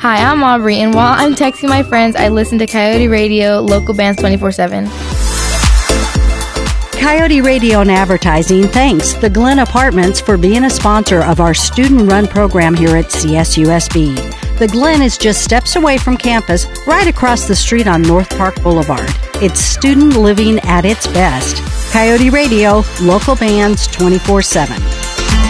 Hi, I'm Aubrey, and while I'm texting my friends, I listen to Coyote Radio, local bands 24/7. Coyote Radio and Advertising thanks the Glen Apartments for being a sponsor of our student-run program here at CSUSB. The Glen is just steps away from campus, right across the street on North Park Boulevard. It's student living at its best. Coyote Radio, local bands 24/7.